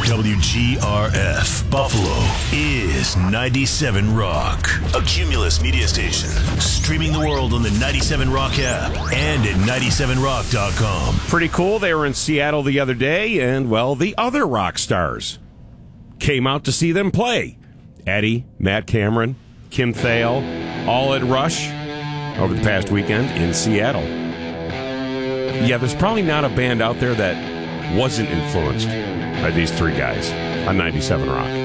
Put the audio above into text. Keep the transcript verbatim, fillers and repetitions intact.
W G R F Buffalo is ninety-seven Rock, a Cumulus media station, streaming the world on the ninety-seven Rock app and at ninety-seven rock dot com. Pretty cool. They were in Seattle the other day, and, well, the other rock stars came out to see them play. Eddie, Matt Cameron, Kim Thale, all at Rush over the past weekend in Seattle. Yeah, there's probably not a band out there that wasn't influenced by these three guys on ninety-seven Rock.